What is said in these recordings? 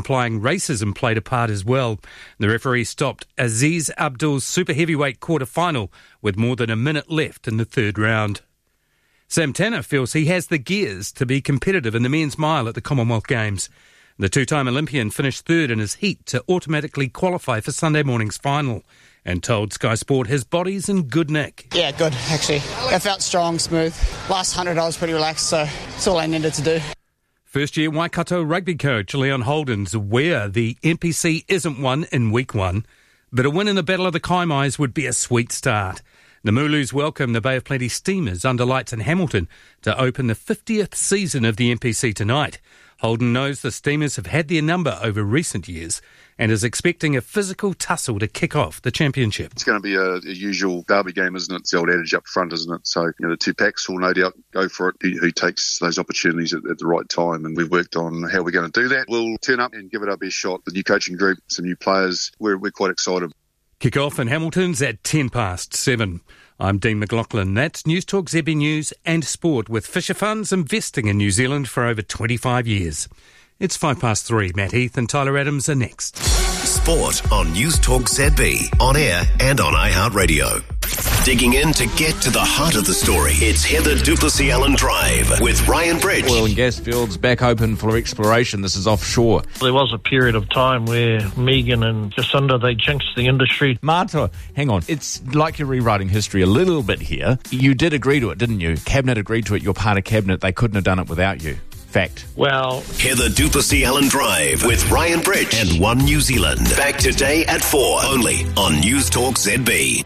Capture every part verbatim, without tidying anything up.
applying racism played a part as well. The referee stopped Aziz Abdul's super heavyweight quarter-final with more than a minute left in the third round. Sam Tanner feels he has the gears to be competitive in the men's mile at the Commonwealth Games. The two-time Olympian finished third in his heat to automatically qualify for Sunday morning's final and told Sky Sport his body's in good nick. Yeah, good, actually. It felt strong, smooth. Last hundred I was pretty relaxed, so that's all I needed to do. First-year Waikato rugby coach Leon Holden's aware the N P C isn't one in week one, but a win in the Battle of the Kaimais would be a sweet start. The Mooloos welcome the Bay of Plenty Steamers under lights in Hamilton to open the fiftieth season of the N P C tonight. Holden knows the Steamers have had their number over recent years and is expecting a physical tussle to kick off the championship. It's going to be a, a usual derby game, isn't it? It's the old adage up front, isn't it? So, you know, the two packs will no doubt go for it. Who, who takes those opportunities at, at the right time? And we've worked on how we're going to do that. We'll turn up and give it our best shot. The new coaching group, some new players, we're, we're quite excited. Kick-off in Hamilton's at ten past seven. I'm Dean McLaughlin. That's News Talk Z B News and Sport with Fisher Funds investing in New Zealand for over twenty-five years. It's five past three. Matt Heath and Tyler Adams are next. Sport on News Talk Z B, on air and on iHeartRadio. Digging in to get to the heart of the story. It's Heather Duplessis-Allen Drive with Ryan Bridge. Oil and gas fields back open for exploration. This is offshore. There was a period of time where Megan and Jacinda, they jinxed the industry. Marta, hang on. It's like you're rewriting history a little bit here. You did agree to it, didn't you? Cabinet agreed to it. You're part of Cabinet. They couldn't have done it without you. Fact. Well, Heather Duplessis-Allen Drive with Ryan Bridge and One New Zealand. Back today at four, only on News Talk Z B.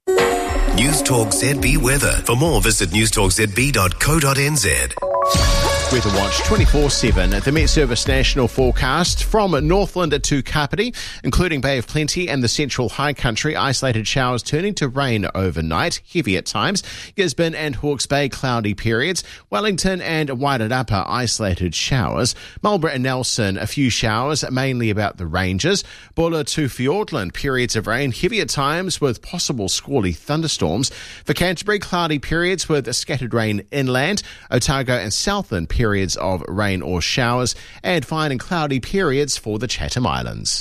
News Talk Z B weather. For more, visit news talk z b dot co dot n z. Weather Watch twenty-four seven. The Met Service National Forecast from Northland to Kapiti, including Bay of Plenty and the Central High Country. Isolated showers turning to rain overnight, heavy at times. Gisborne and Hawke's Bay, cloudy periods. Wellington and Wairarapa, isolated showers. Marlborough and Nelson, a few showers, mainly about the ranges. Bulla to Fiordland, periods of rain, heavy at times with possible squally thunderstorms. For Canterbury, cloudy periods with scattered rain inland. Otago and Southland, periods of rain or showers, and fine and cloudy periods for the Chatham Islands.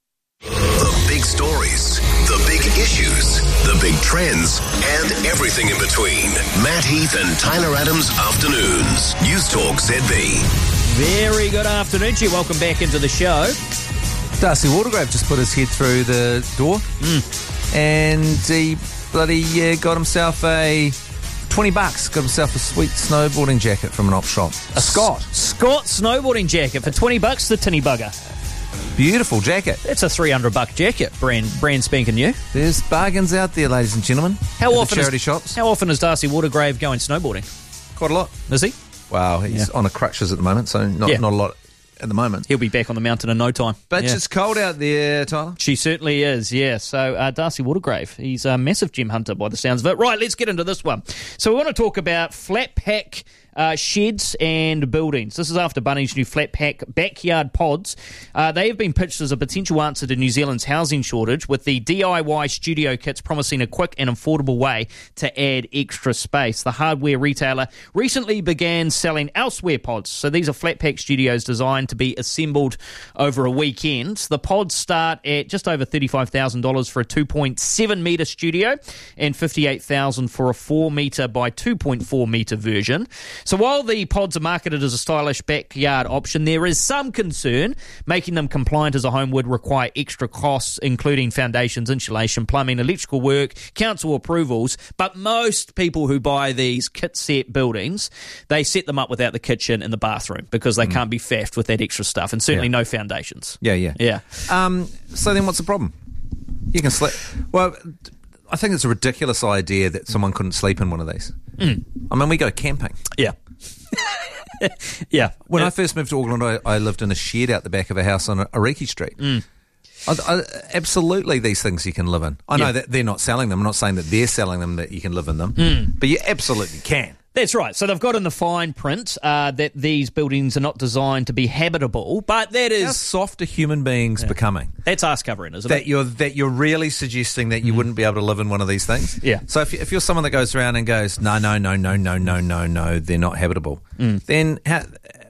The big stories, the big issues, the big trends, and everything in between. Matt Heath and Tyler Adams Afternoons. News Talk Z B. Very good afternoon to you. Welcome back into the show. Darcy Watergrave just put his head through the door mm. and he bloody uh, got himself a twenty bucks, got himself a sweet snowboarding jacket from an op shop. A Scott. Scott snowboarding jacket for twenty bucks, the tinny bugger. Beautiful jacket. It's a three hundred buck jacket, brand brand spanking new. There's bargains out there, ladies and gentlemen. How at often the charity is, shops? How often is Darcy Watergrave going snowboarding? Quite a lot. Is he? Wow, he's yeah. on a crutches at the moment, so not, yeah. not a lot at the moment. He'll be back on the mountain in no time. But yeah. it's cold out there, Tyler. She certainly is, yeah. So uh, Darcy Watergrave, he's a massive gem hunter by the sounds of it. Right, let's get into this one. So we want to talk about flat pack uh, sheds and buildings. This is after Bunnings' new flat pack backyard pods. Uh, they have been pitched as a potential answer to New Zealand's housing shortage, with the D I Y studio kits promising a quick and affordable way to add extra space. The hardware retailer recently began selling elsewhere pods. So these are flat pack studios designed to be assembled over a weekend. The pods start at just over thirty-five thousand dollars for a two point seven metre studio and fifty-eight thousand dollars for a four metre by two point four metre version. So while the pods are marketed as a stylish backyard option, there is some concern making them compliant as a home would require extra costs, including foundations, insulation, plumbing, electrical work, council approvals. But most people who buy these kit set buildings, they set them up without the kitchen and the bathroom because they mm. can't be faffed with that extra stuff, and certainly yeah. no foundations. Yeah, yeah. Yeah. Um, so then what's the problem? You can sleep. Well, I think it's a ridiculous idea that someone couldn't sleep in one of these. Mm. I mean, we go camping. Yeah. yeah. When yeah. I first moved to Auckland, I, I lived in a shed out the back of a house on Ariki Street. Mm. I, I, absolutely, these things you can live in. I know yeah. that they're not selling them. I'm not saying that they're selling them that you can live in them, mm. but you absolutely can. That's right. So they've got in the fine print uh, that these buildings are not designed to be habitable, but that is... How soft are human beings yeah. becoming? That's ass covering, isn't that it? You're, that you're really suggesting that you mm. wouldn't be able to live in one of these things? Yeah. So if, you, if you're someone that goes around and goes, no, no, no, no, no, no, no, no, they're not habitable, mm. then how,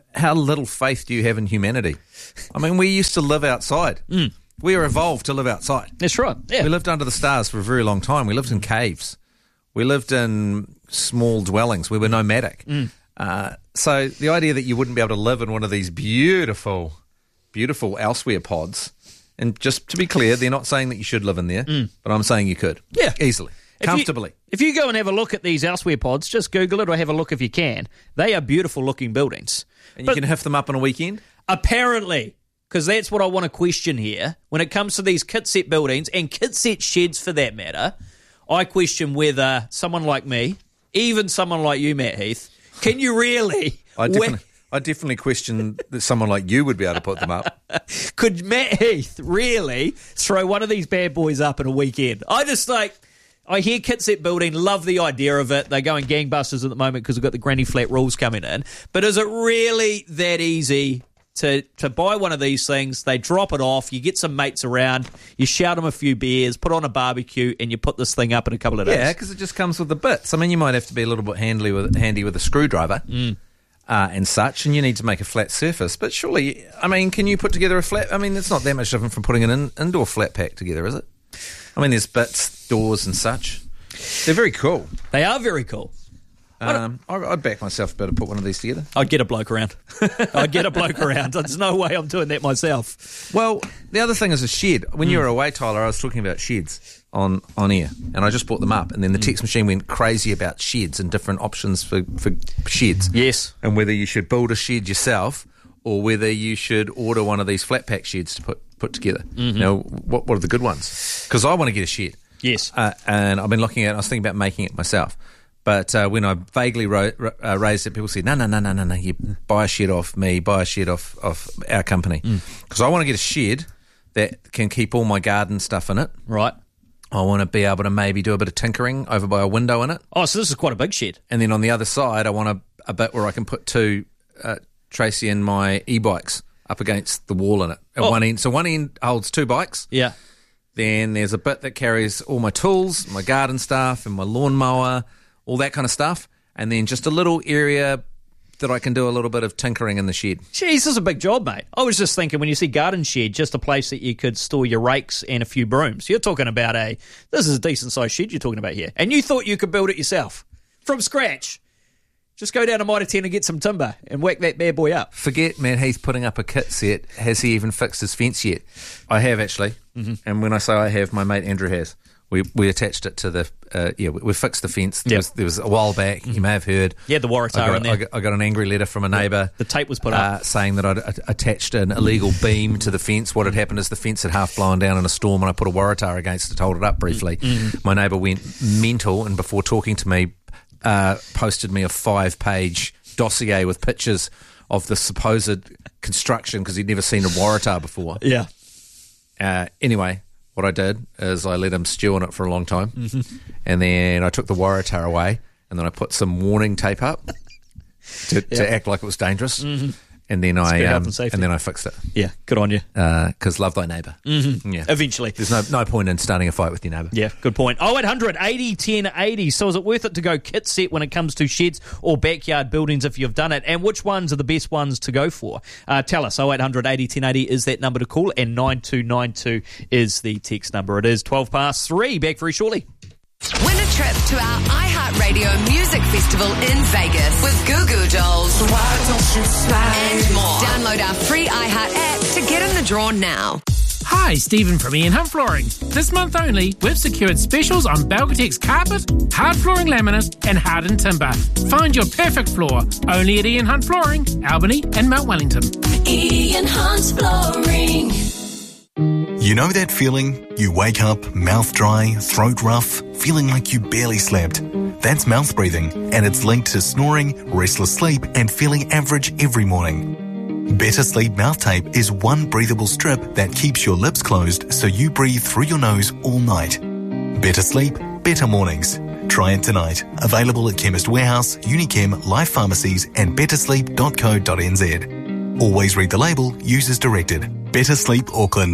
how little faith do you have in humanity? I mean, we used to live outside. Mm. We were evolved to live outside. That's right. Yeah. We lived under the stars for a very long time. We lived in caves. We lived in small dwellings. We were nomadic. Mm. Uh, so the idea that you wouldn't be able to live in one of these beautiful, beautiful elsewhere pods, and just to be clear, they're not saying that you should live in there, Mm. but I'm saying you could. Yeah. Easily. If Comfortably. You, if you go and have a look at these elsewhere pods, just Google it or have a look if you can. They are beautiful looking buildings. And But you can hiff them up on a weekend? apparently, because that's what I want to question here, when it comes to these kit set buildings and kit set sheds for that matter, I question whether someone like me, even someone like you, Matt Heath, can you really... I definitely, I definitely question that someone like you would be able to put them up. Could Matt Heath really throw one of these bad boys up in a weekend? I just like... I hear kit set building, love the idea of it. They're going gangbusters at the moment because we've got the granny flat rules coming in. But is it really that easy to, to buy one of these things? They drop it off, you get some mates around, you shout them a few beers, put on a barbecue, and you put this thing up in a couple of days. Yeah, because it just comes with the bits. I mean, you might have to be a little bit handy with, handy with a screwdriver Mm. uh, and such, and you need to make a flat surface. But surely, I mean, can you put together a flat... I mean, it's not that much different from putting an in, indoor flat pack together, is it? I mean, there's bits, doors and such. They're very cool. They are very cool. Um, I, I'd back myself better to put one of these together. I'd get a bloke around. I'd get a bloke around. There's no way I'm doing that myself. Well, the other thing is a shed. When Mm. you were away, Tyler, I was talking about sheds on, on air, and I just brought them up, and then the text machine went crazy about sheds and different options for, for sheds. Yes. And whether you should build a shed yourself or whether you should order one of these flat pack sheds to put, put together. Mhm. Now, what, what are the good ones? Because I want to get a shed. Yes. Uh, and I've been looking at it, I was thinking about making it myself. But uh, when I vaguely ro- uh, raised it, people said, no, no, no, no, no, no, you buy a shed off me, buy a shed off, off our company. Because I want to get a shed that can keep all my garden stuff in it. Right. I want to be able to maybe do a bit of tinkering over by a window in it. Oh, so this is quite a big shed. And then on the other side, I want a, a bit where I can put two, uh, Tracy and my e-bikes up against the wall in it. At Oh. one end. So one end holds two bikes. Yeah. Then there's a bit that carries all my tools, my garden stuff and my lawnmower, all that kind of stuff. And then just a little area that I can do a little bit of tinkering in the shed. Jeez, this is a big job, mate. I was just thinking when you see garden shed, just a place that you could store your rakes and a few brooms. You're talking about a, this is a decent sized shed you're talking about here. And you thought you could build it yourself from scratch. Just go down to Mitre ten and get some timber and whack that bad boy up. Forget Matt Heath putting up a kit set. Has he even fixed his fence yet? I have, actually. Mm-hmm. And when I say I have, my mate Andrew has. We we attached it to the, uh, yeah, we, we fixed the fence. There, Yep. was, there was a while back, you may have heard. Yeah, the Waratah I got, in there. I got, I got an angry letter from a neighbour. The tape was put uh, up. saying that I'd a- attached an illegal beam to the fence. What had happened is the fence had half blown down in a storm and I put a Waratah against it to hold it up briefly. Mm-hmm. My neighbour went mental and before talking to me, uh, posted me a five-page dossier with pictures of the supposed construction because he'd never seen a Waratah before. Yeah. Uh, anyway, what I did is I let him stew on it for a long time, Mm-hmm. and then I took the Waratah away, and then I put some warning tape up to, to Yep. act like it was dangerous, Mhm. and then I good health um, and safety. and then I fixed it. Yeah, good on you. Because love thy neighbour. Mhm. Yeah, Eventually. there's no no point in starting a fight with your neighbour. Yeah, good point. oh eight hundred eighty ten eighty. So is it worth it to go kit set when it comes to sheds or backyard buildings if you've done it? And which ones are the best ones to go for? Uh, tell us. oh eight hundred eighty ten eighty is that number to call and nine two nine two is the text number. It is twelve past three. Back very shortly. Win a trip to our iHeartRadio Music Festival in Vegas with Goo Goo Dolls and more. Download our free iHeart app to get in the draw now. Hi, Stephen from Ian Hunt Flooring. This month only, we've secured specials on Belgatex carpet, hard flooring laminate, and hardened timber. Find your perfect floor only at Ian Hunt Flooring, Albany and Mount Wellington. Ian Hunt Flooring. You know that feeling? You wake up, mouth dry, throat rough, feeling like you barely slept. That's mouth breathing, and it's linked to snoring, restless sleep, and feeling average every morning. Better Sleep Mouth Tape is one breathable strip that keeps your lips closed so you breathe through your nose all night. Better sleep, better mornings. Try it tonight. Available at Chemist Warehouse, Unichem, Life Pharmacies, and better sleep dot co dot n z. Always read the label, use as directed. Better Sleep Auckland.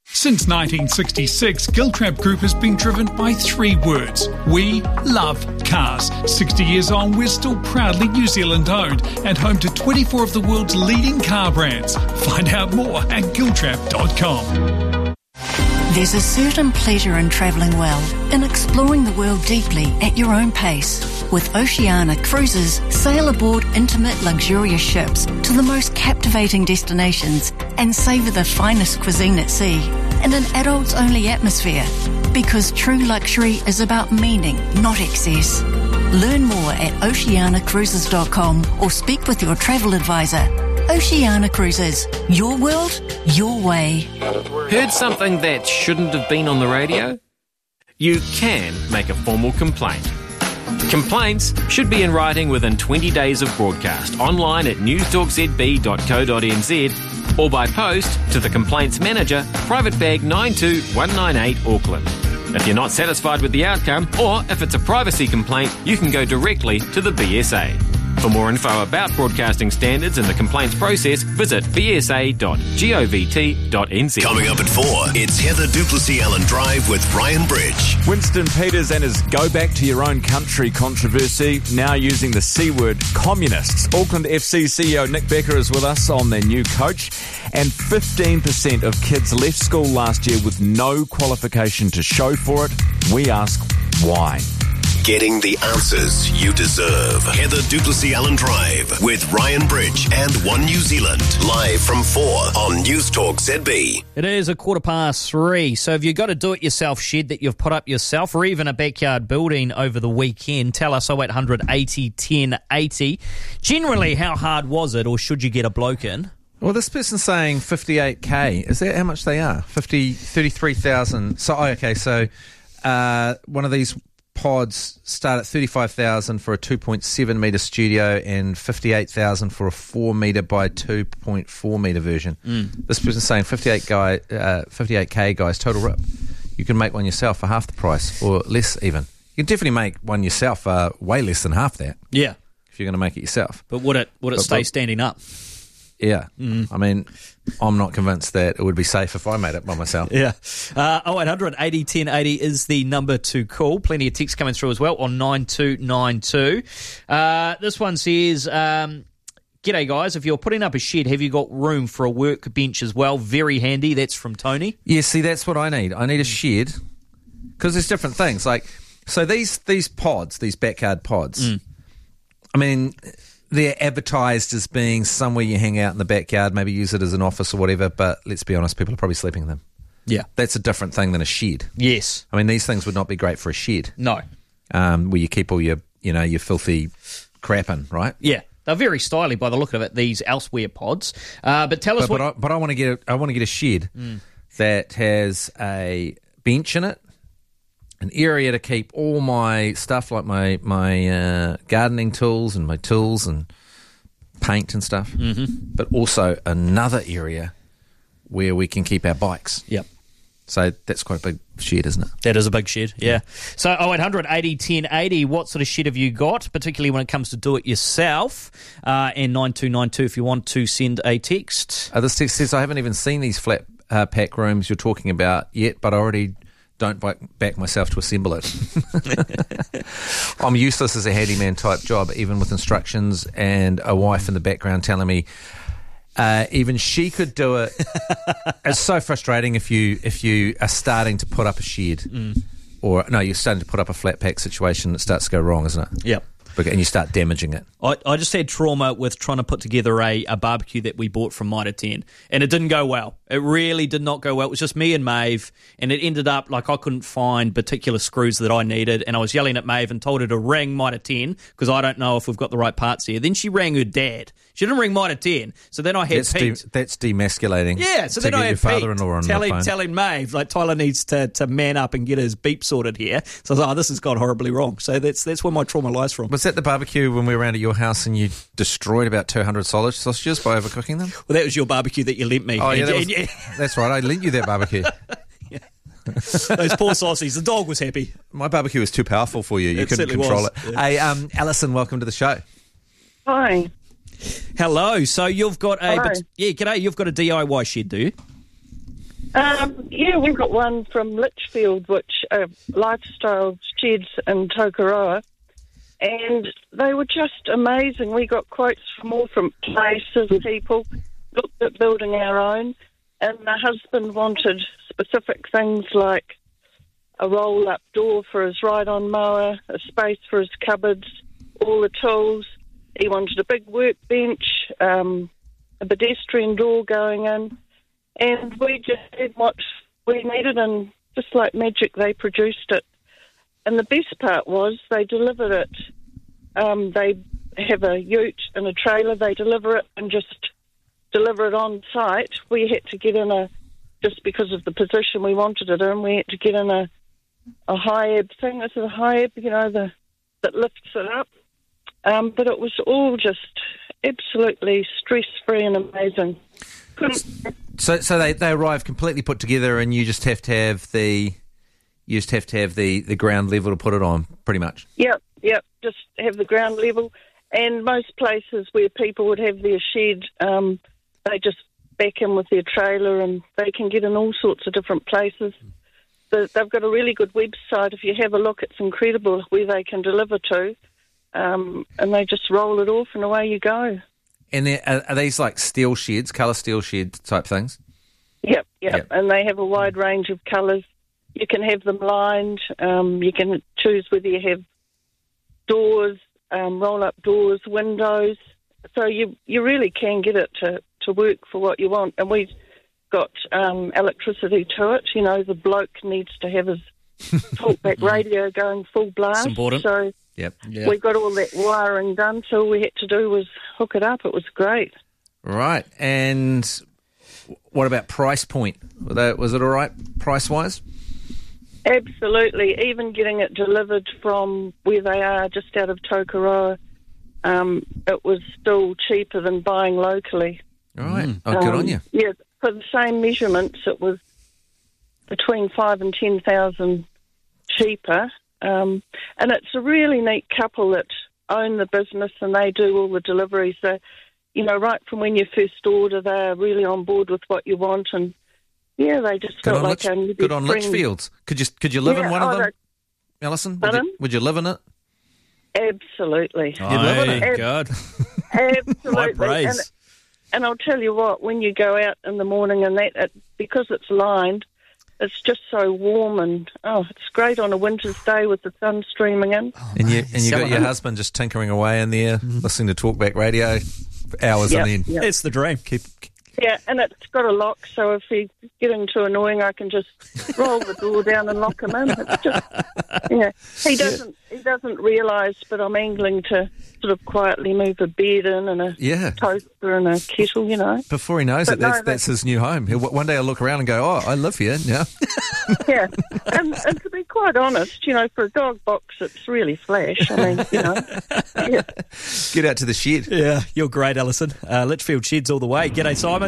Since nineteen sixty-six, Giltrap Group has been driven by three words. We love cars. sixty years on, we're still proudly New Zealand owned and home to twenty-four of the world's leading car brands. Find out more at giltrap dot com. There's a certain pleasure in travelling well, in exploring the world deeply at your own pace. With Oceania Cruises, sail aboard intimate, luxurious ships to the most captivating destinations and savour the finest cuisine at sea in an adults-only atmosphere. Because true luxury is about meaning, not excess. Learn more at oceania cruises dot com or speak with your travel advisor. Oceania Cruises. Your world, your way. Heard something that shouldn't have been on the radio? You can make a formal complaint. Complaints should be in writing within twenty days of broadcast, online at news talk z b dot co dot n z or by post to the Complaints Manager, Private Bag nine two one nine eight, Auckland. If you're not satisfied with the outcome, or if it's a privacy complaint, you can go directly to the B S A. For more info about broadcasting standards and the complaints process, visit b s a dot govt dot n z. Coming up at four, it's Heather Duplessis Allen Drive with Ryan Bridge. Winston Peters and his Go Back to Your Own Country controversy, now using the C word, communists. Auckland F C C E O Nick Becker is with us on their new coach. And fifteen percent of kids left school last year with no qualification to show for it. We ask why. Getting the answers you deserve. Heather Duplessis Allen Drive with Ryan Bridge and One New Zealand. Live from four on News Talk Z B. It is a quarter past three. So if you've got a do-it-yourself shed that you've put up yourself or even a backyard building over the weekend, tell us oh eight hundred eighty ten eighty. Generally, how hard was it, or should you get a bloke in? Well, this person's saying fifty-eight K. Is that how much they are? fifty, thirty-three thousand. So, oh, okay, so uh, one of these pods start at thirty-five thousand for a two point seven metre studio and fifty-eight thousand for a four metre by two point four metre version. Mm. This person's saying fifty-eight guy, uh, fifty-eight K guys, total rip. You can make one yourself for half the price or less even. You can definitely make one yourself for uh, way less than half that. Yeah. If you're going to make it yourself. But would it, would it but, stay but, standing up? Yeah. Mm. I mean, I'm not convinced that it would be safe if I made it by myself. Yeah. Uh, oh eight hundred eighty ten eighty is the number to call. Plenty of texts coming through as well on nine two nine two. Uh, this one says, um, g'day guys, if you're putting up a shed, have you got room for a workbench as well? Very handy. That's from Tony. Yeah, see, that's what I need. I need a shed because there's different things. Like, so these, these pods, these backyard pods, mm. I mean, they're advertised as being somewhere you hang out in the backyard, maybe use it as an office or whatever, but let's be honest, people are probably sleeping in them. Yeah. That's a different thing than a shed. Yes. I mean, these things would not be great for a shed. No. Um, where you keep all your, you know, your filthy crap in, right? Yeah. They're very stylish by the look of it, these elsewhere pods. Uh, but tell us but, what... But I, but I want to get a, I want to get a shed mm. that has a bench in it, an area to keep all my stuff like my my uh, gardening tools and my tools and paint and stuff, mm-hmm. but also another area where we can keep our bikes. Yep. So that's quite a big shed, isn't it? That is a big shed, yeah. So oh eight hundred eighty ten eighty, what sort of shed have you got, particularly when it comes to do it yourself? Uh, and nine two nine two if you want to send a text. Uh, this text says, I haven't even seen these flat uh, pack rooms you're talking about yet, but I already don't back, back myself to assemble it. I'm useless as a handyman type job, even with instructions and a wife in the background telling me uh, even she could do it. It's so frustrating if you if you are starting to put up a shed, mm. or no, you're starting to put up a flat pack situation that starts to go wrong, isn't it? Yep. And you start damaging it. I, I just had trauma with trying to put together a, a barbecue that we bought from Mitre ten, and it didn't go well. It really did not go well. It was just me and Maeve, and it ended up like I couldn't find particular screws that I needed, and I was yelling at Maeve and told her to ring Mitre ten because I don't know if we've got the right parts here. Then she rang her dad. She didn't ring Mitre ten, so then I had that's Pete. De- that's demasculating. Yeah, so to then I had your father-in-law Pete on telling, the phone. telling Maeve, like, Tyler needs to, to man up and get his beep sorted here. So I was like, oh, this has gone horribly wrong. So that's that's where my trauma lies from. Was that the barbecue when we were around at your house and you destroyed about two hundred solid sausages by overcooking them? Well, that was your barbecue that you lent me. Oh, yeah, and, that and, was, yeah. That's right. I lent you that barbecue. Yeah. Those poor sausages. The dog was happy. My barbecue was too powerful for you. You It couldn't certainly control was, it. yeah. Hey, um, Alison, welcome to the show. Hi. Hello. So you've got a... Hello. But, yeah, g'day. You've got a D I Y shed, do you? Um, yeah, we've got one from Litchfield, which uh, lifestyle sheds in Tokoroa, and they were just amazing. We got quotes from all from places, people, looked at building our own, and the husband wanted specific things like a roll-up door for his ride-on mower, a space for his cupboards, all the tools. He wanted a big workbench, um, a pedestrian door going in, and we just did what we needed, and just like magic, they produced it. And the best part was they delivered it. Um, they have a ute and a trailer. They deliver it and just deliver it on site. We had to get in a, just because of the position we wanted it in, we had to get in a, a high-ebb thing. This is a high-ebb, you know, the, that lifts it up. Um, but it was all just absolutely stress-free and amazing. So, so they, they arrive completely put together, and you just have to have the you just have to have the, the ground level to put it on, pretty much. Yep, yep. Just have the ground level, and most places where people would have their shed, um, they just back in with their trailer, and they can get in all sorts of different places. The, they've got a really good website. If you have a look, it's incredible where they can deliver to, um, and they just roll it off, and away you go. And are, are these like steel sheds, colour steel shed type things? Yep, yep, Yep. and they have a wide range of colours. You can have them lined. Um, you can choose whether you have doors, um, roll-up doors, windows. So you you really can get it to, to work for what you want. And we've got um, electricity to it. You know, the bloke needs to have his talkback radio going full blast. It's important. So Yep. Yeah. we got all that wiring done, so all we had to do was hook it up. It was great. Right. And what about price point? Was, that, was it all right price-wise? Absolutely. Even getting it delivered from where they are, just out of Tokoroa, um, it was still cheaper than buying locally. All right. Mm. Oh, good Um, on you. Yeah, for the same measurements, it was between five and ten thousand cheaper. Um, and it's a really neat couple that own the business, and they do all the deliveries. So, you know, right from when you first order, they're really on board with what you want, and yeah, they just Good felt on, like Litch, a new good on friend. Litchfields. Could you could you live Yeah, in one oh, of them, they- Alison? Would Pardon? you, would you live in it? Absolutely. You'd live in it? God. Absolutely. High praise. And, and I'll tell you what, when you go out in the morning and that, it, because it's lined, it's just so warm, and oh, it's great on a winter's day with the sun streaming in. And you and you got Selling your it. husband just tinkering away in there, listening to talkback radio for hours Yep, and then yep. It's the dream. keep. Yeah, and it's got a lock, so if he's getting too annoying, I can just roll the door down and lock him in. It's just, yeah. He doesn't he doesn't realise, but I'm angling to sort of quietly move a bed in and a Yeah. toaster and a kettle, you know. Before he knows But it, that's, no, that's his new home. He'll, one day I'll look around and go, oh, I live here now. Yeah, and, and to be quite honest, you know, for a dog box, it's really flash. I mean, you know, yeah. Get out to the shed. Yeah, you're great, Alison. Uh, Litchfield Sheds all the way. G'day, Simon.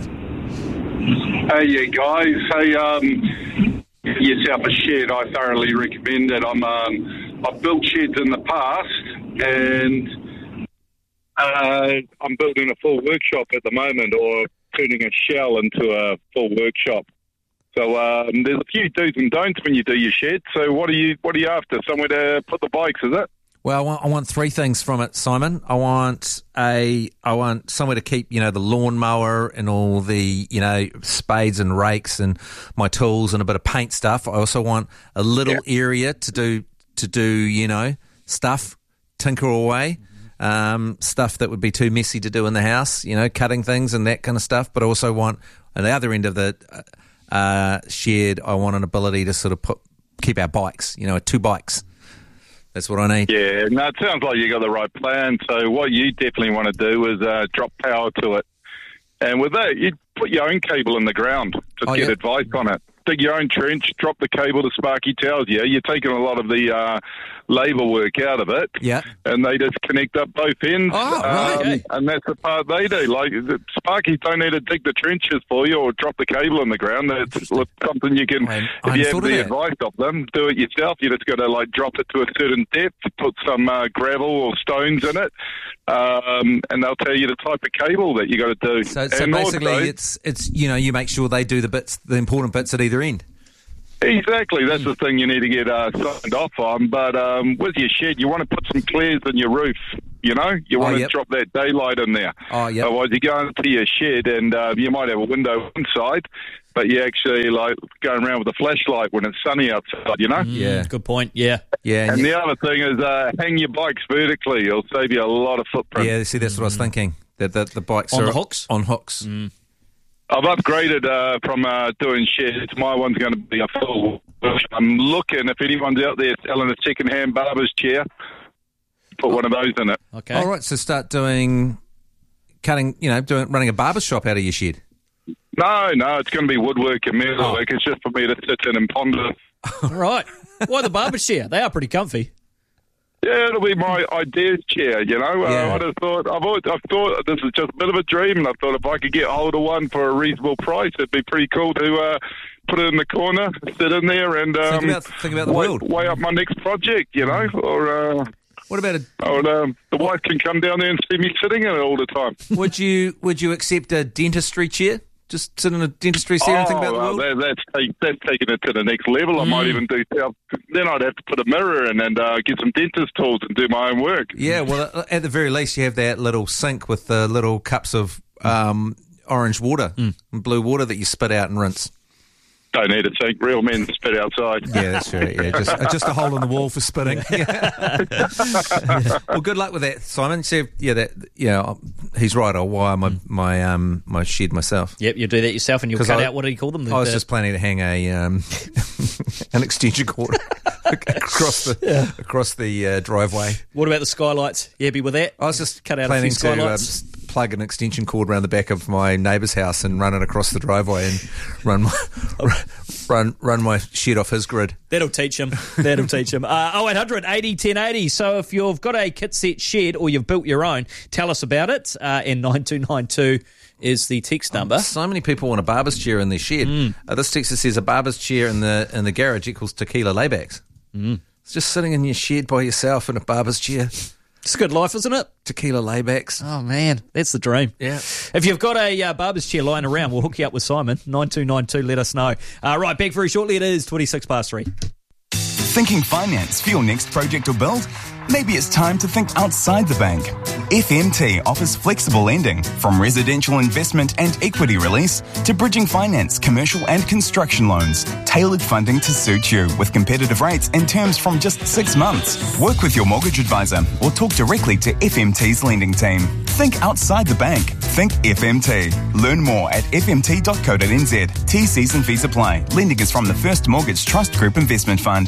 Hey, yeah, guys. Hey, um, yourself a shed. I thoroughly recommend it. I'm, um, I've built sheds in the past, and uh, I'm building a full workshop at the moment, or turning a shell into a full workshop. So um, there's a few do's and don'ts when you do your shed. So what are you what are you after? Somewhere to put the bikes, is it? Well, I want, I want three things from it, Simon. I want a, I want somewhere to keep, you know, the lawnmower and all the, you know, spades and rakes and my tools and a bit of paint stuff. I also want a little yeah. area to do, to do, you know, stuff, tinker away, um, stuff that would be too messy to do in the house, you know, cutting things and that kind of stuff. But I also want, at the other end of the uh, shed, I want an ability to sort of put, keep our bikes, you know, two bikes. That's what I need. Yeah, no, it sounds like you got the right plan. So what you definitely want to do is uh, drop power to it. And with that, you put your own cable in the ground. Just Oh, get yeah. advice on it. dig your own trench, drop the cable to Sparky Towers. Yeah, you're taking a lot of the uh, labour work out of it. Yeah. And they just connect up both ends. Oh, right. Um, and that's the part they do. Like, the Sparkies don't need to dig the trenches for you or drop the cable in the ground. That's something you can, I, if I you have thought the of that. advice of them, do it yourself. You just got to, like, drop it to a certain depth, put some uh, gravel or stones in it, um, and they'll tell you the type of cable that you got to do. So, so And basically, also- it's it's you know you make sure they do the bits, the important bits at either end. Exactly, that's the thing you need to get uh, signed off on. But um, with your shed, you want to put some clears in your roof. You know, you want Oh, to yep. drop that daylight in there. Oh, yep. Otherwise, you go into your shed and uh, you might have a window inside, but you actually like going around with a flashlight when it's sunny outside. You know. Yeah. Good point. Yeah. Yeah. And the other thing is uh, hang your bikes vertically. It'll save you a lot of footprint. Yeah, see, that's what I was thinking. That the, the bikes On are the hooks? On hooks. I've upgraded uh, from uh, doing sheds. My one's going to be a full. I'm looking if anyone's out there selling a second-hand barber's chair, put one of those in it. Okay. All right, so start doing cutting. You know, doing running a barber shop out of your shed. No, no, it's going to be woodwork and metal Oh. work. It's just for me to sit in and ponder. All right. Why the barber chair? They are pretty comfy. Yeah, it'll be my idea chair, you know. Uh, Yeah. I just thought, I've always, I've thought this is just a bit of a dream, and I thought if I could get hold of one for a reasonable price, it'd be pretty cool to uh, put it in the corner, sit in there, and um, Think about think about the weigh, world. weigh up my next project, you know. Or uh, What about a? or um, the wife can come down there and see me sitting in it all the time. Would you would you accept a dentistry chair? Just sit in a dentistry chair and think about the well, world. that, that's, take, that's taking it to the next level. I might even do. Then I'd have to put a mirror in and uh, get some dentist tools and do my own work. Yeah, well, at the very least, you have that little sink with the little cups of um, orange water and blue water that you spit out and rinse. Don't need a sink. Real men spit outside. Yeah, that's right. Yeah, just, uh, just a hole in the wall for spitting. Well, good luck with that, Simon. So, yeah, that yeah, he's right. I'll wire my my um my shed myself. Yep, you do that yourself, and you'll 'Cause cut I- out, what do you call them? The, I was the- just planning to hang a um an extension cord across the across the uh, driveway. What about the skylights? You happy with that? I was just cut out a planning few to um, skylights. s- plug an extension cord around the back of my neighbour's house and run it across the driveway and run my run run my shed off his grid. That'll teach him. That'll teach him. Uh, oh eight hundred eighty ten eighty. So if you've got a kit set shed or you've built your own, tell us about it. Uh, and nine two nine two is the text number. So many people want a barber's chair in their shed. Mm. Uh, this text says a barber's chair in the in the garage equals tequila laybacks. Mm. It's just sitting in your shed by yourself in a barber's chair. It's a good life, isn't it? Tequila laybacks. Oh, man, that's the dream. Yeah. If you've got a uh, barber's chair lying around, we'll hook you up with Simon. nine two nine two, let us know. Uh, right, back very shortly. It is twenty-six past three. Thinking finance for your next project or build? Maybe it's time to think outside the bank. F M T offers flexible lending, from residential investment and equity release to bridging finance, commercial and construction loans. Tailored funding to suit you with competitive rates and terms from just six months. Work with your mortgage advisor or talk directly to F M T's lending team. Think outside the bank. Think F M T. Learn more at f m t dot co dot n z. T Cs and fees apply. Lending is from the First Mortgage Trust Group Investment Fund.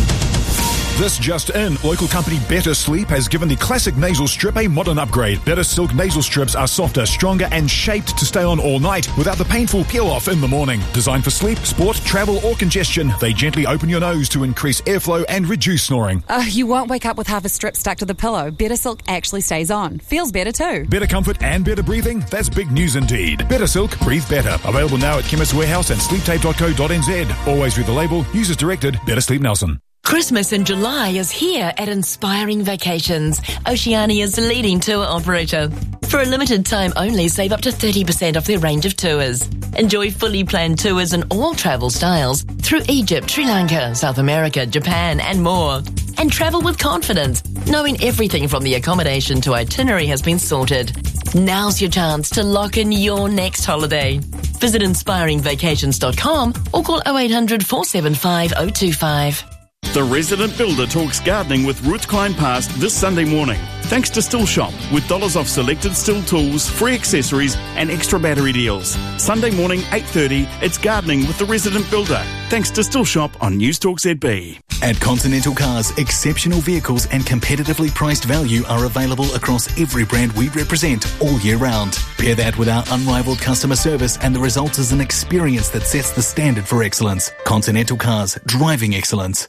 This just in, local company Better Sleep has given the classic nasal strip a modern upgrade. Better Silk nasal strips are softer, stronger and shaped to stay on all night without the painful peel-off in the morning. Designed for sleep, sport, travel or congestion, they gently open your nose to increase airflow and reduce snoring. Uh, you won't wake up with half a strip stuck to the pillow. Better Silk actually stays on. Feels better too. Better comfort and better breathing? That's big news indeed. Better Silk, breathe better. Available now at Chemist Warehouse and sleep tape dot co dot n z. Always read the label. Use as directed. Better Sleep Nelson. Christmas in July is here at Inspiring Vacations, Oceania's leading tour operator. For a limited time only, save up to thirty percent off their range of tours. Enjoy fully planned tours in all travel styles through Egypt, Sri Lanka, South America, Japan and more. And travel with confidence, knowing everything from the accommodation to itinerary has been sorted. Now's your chance to lock in your next holiday. Visit inspiring vacations dot com or call oh eight hundred, four seven five, oh two five. The Resident Builder talks gardening with Ruth Klein Past this Sunday morning. Thanks to Still Shop, with dollars off selected Still tools, free accessories and extra battery deals. Sunday morning, eight thirty, it's gardening with the Resident Builder. Thanks to Still Shop on News Talk Z B. At Continental Cars, exceptional vehicles and competitively priced value are available across every brand we represent all year round. Pair that with our unrivaled customer service and the result is an experience that sets the standard for excellence. Continental Cars, driving excellence.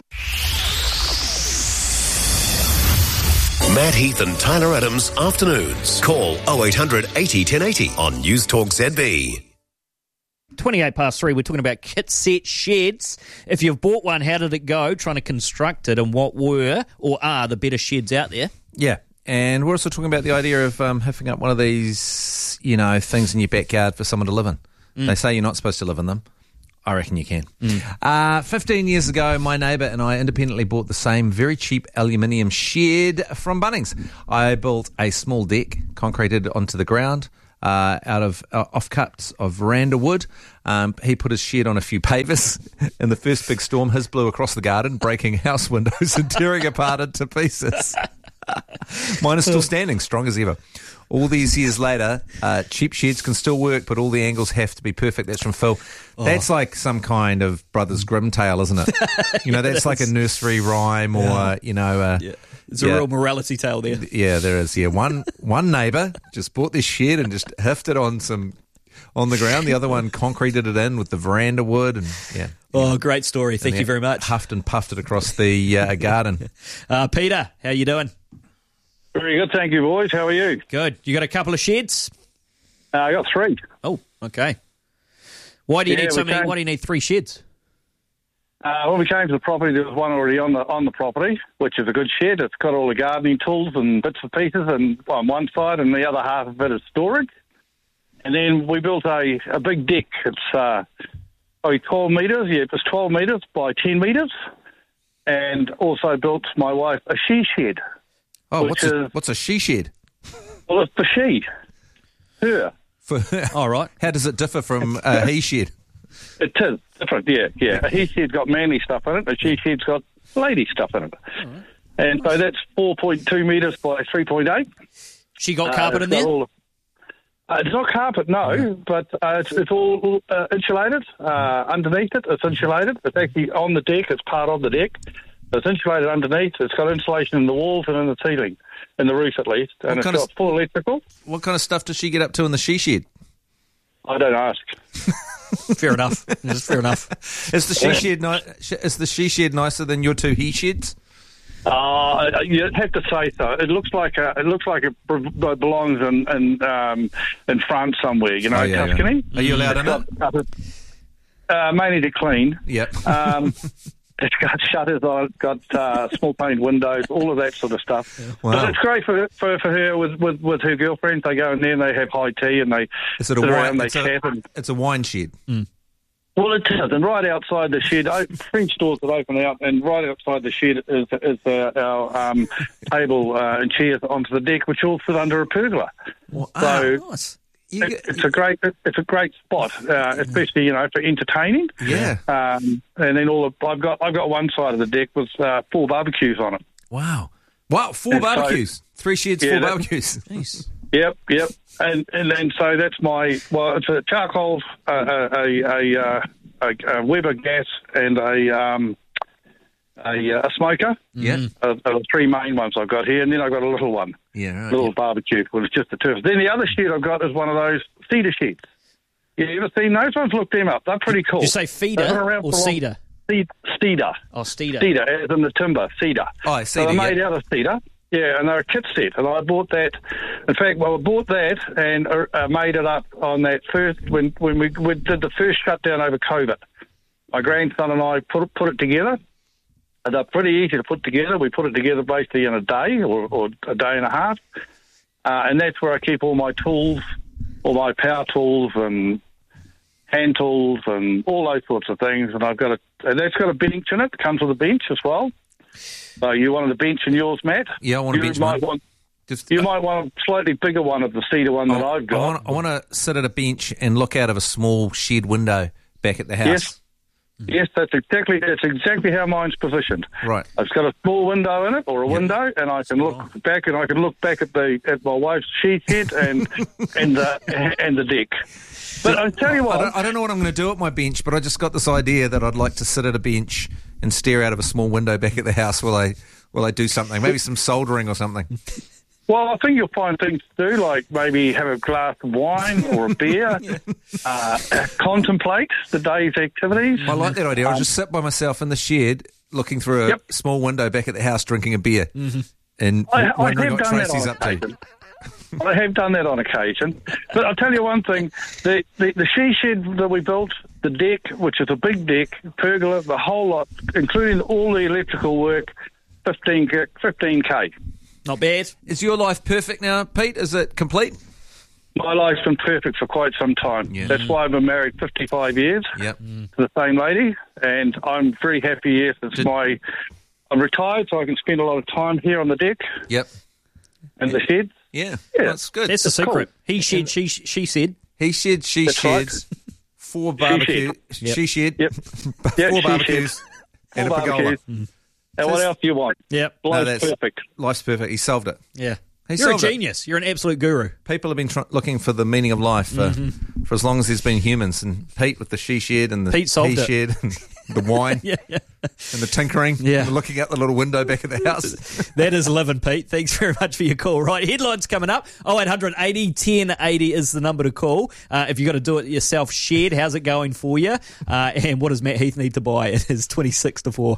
Matt Heath and Tyler Adams afternoons. Call oh eight hundred eighty ten eighty on News Talk Z B. twenty-eight past three, we're talking about kit set sheds. If you've bought one, how did it go trying to construct it, and what were or are the better sheds out there? Yeah, and we're also talking about the idea of um, hiffing up one of these, you know, things in your backyard for someone to live in. Mm. They say you're not supposed to live in them. I reckon you can. Mm. Uh, fifteen years ago, my neighbour and I independently bought the same very cheap aluminium shed from Bunnings. I built a small deck, concreted onto the ground, Uh, out of uh, off-cuts of veranda wood. Um, he put his shed on a few pavers. In the first big storm, his blew across the garden, breaking house windows and tearing apart into pieces. Mine is still standing, strong as ever. All these years later, uh, cheap sheds can still work, but all the angles have to be perfect. That's from Phil. Oh. That's like some kind of Brothers Grimm tale, isn't it? You know, that's like a nursery rhyme or, yeah. you know... Uh, yeah. It's a yeah. real morality tale there. Yeah, there is. Yeah, one one neighbour just bought this shed and just hiffed it on some on the ground. The other one concreted it in with the veranda wood, and yeah. Oh, yeah. Great story. Thank you very much. Huffed and puffed it across the uh, garden. uh, Peter, how you doing? Very good, thank you, boys. How are you? Good. You got a couple of sheds? Uh, I got three. Oh, okay. Why do you yeah, need so many? Came, why do you need three sheds? Uh, when we came to the property, there was one already on the on the property, which is a good shed. It's got all the gardening tools and bits and pieces, and on one side, and the other half of it is storage. And then we built a, a big deck. It's uh, probably twelve metres. Yeah, it was twelve metres by ten metres, and also built my wife a she shed. Oh, what's a, is, what's a she shed? Well, it's for she, her. For her. All right. How does it differ from a he shed? It is different, yeah, yeah. A he shed's got manly stuff in it, a she shed's got lady stuff in it. Right. And so that's four point two metres by three point eight. She got carpet uh, in there? All, uh, it's not carpet, no, mm. but uh, it's, it's all uh, insulated uh, underneath it. It's insulated. It's actually on the deck. It's part of the deck. It's insulated underneath. It's got insulation in the walls and in the ceiling, in the roof at least. And what it's got of, full electrical. What kind of stuff does she get up to in the she shed? I don't ask. Fair enough. It's fair enough. Is the she shed ni- is the she shed nicer than your two he sheds? Uh, you'd have to say so. It looks like a, it looks like it belongs in in, um, in France somewhere. You know, oh, yeah, Tuscany. Yeah. Are you allowed it's in got, it? Uh, mainly to clean. Yep. Um, it's got shutters on it, got uh, small pane windows, all of that sort of stuff. Yeah. Wow. But it's great for for, for her with, with, with her girlfriends. They go in there and they have high tea and they is it a sit wine, around, they it's chat. A, and, it's a wine shed. Mm. Well, it is, and right outside the shed, French doors that open out, and right outside the shed is, is uh, our um, table uh, and chairs onto the deck, which all fit under a pergola. Well, so ah, nice. it, get, it's a great, it's a great spot, uh, especially you know for entertaining. Yeah. Um, and then all the, I've got, I've got one side of the deck with uh, four barbecues on it. Wow! Wow! Four and barbecues, so, three sheds, yeah, four barbecues. Nice. Yep, yep. And and then so that's my well, it's a charcoal, uh, a a, a a Weber gas, and a um a, a smoker. Yeah, uh, the three main ones I've got here, and then I've got a little one. Yeah, right, little yeah. barbecue. Well, it's just the turf. Then the other shed I've got is one of those cedar sheds. Yeah, you ever seen those ones? Look them up. They're pretty cool. Did you say feeder or cedar? Cedar. Oh, cedar. Cedar, as in the timber, cedar. Oh, cedar. So they're made yeah. out of cedar. Yeah, and they're a kit set, and I bought that. In fact, well, I bought that and uh, made it up on that first when when we, we did the first shutdown over COVID. My grandson and I put it, put it together. And they're pretty easy to put together. We put it together basically in a day or, or a day and a half, uh, and that's where I keep all my tools, all my power tools and hand tools and all those sorts of things. And I've got a and that's got a bench in it. It comes with a bench as well. So you wanted a bench in yours, Matt? Yeah, I want a you bench. Might want, Just, you uh, might want a slightly bigger one of the cedar one I, that I've got. I want, I want to sit at a bench and look out of a small shed window back at the house. Yes, mm. yes, that's exactly that's exactly how mine's positioned. Right, it's got a small window in it, or a yep. window, and I can look oh. back, and I can look back at the at my wife's she shed and and the and the deck. But I tell you what, I don't, I don't know what I'm going to do at my bench, but I just got this idea that I'd like to sit at a bench and stare out of a small window back at the house while I while I do something, maybe some soldering or something. Well, I think you'll find things to do, like maybe have a glass of wine or a beer, uh, contemplate the day's activities. I like that idea. I'll Um, just sit by myself in the shed, looking through a Yep. small window back at the house, drinking a beer, Mm-hmm. and I, I wondering have what done that Tracy's on up to. occasion. I have done that on occasion. But I'll tell you one thing, the, the, the she shed that we built, the deck, which is a big deck, pergola, the whole lot, including all the electrical work, fifteen K. Not bad. Is your life perfect now, Pete? Is it complete? My life's been perfect for quite some time. Yeah. That's why I've been married fifty-five years Yep. to the same lady, and I'm very happy. Yes, it's Did- my. I'm retired, so I can spend a lot of time here on the deck Yep. and the shed. Yeah. Yeah. That's good. That's the It's cool. secret. He shed, she she said. He shed, she That's right. sheds, four barbecue, shed. she shed, Yep. Yeah, four she barbecues, shed. and Four a pergola. barbecues. And what else do you want? Yep. No, Life's that's- perfect. Life's perfect. He solved it. Yeah. He You're a solved it. genius. You're an absolute guru. People have been tr- looking for the meaning of life for, Mm-hmm. for as long as there's been humans. And Pete with the she shed and the Pete solved he it. shed and the wine Yeah, yeah. and the tinkering Yeah. and the looking out the little window back at the house. That is living, Pete. Thanks very much for your call. Right, headlines coming up. oh eight hundred eighty ten eighty is the number to call. Uh, if you've got to do it yourself, shed, how's it going for you? Uh, and what does Matt Heath need to buy? It is twenty-six to four.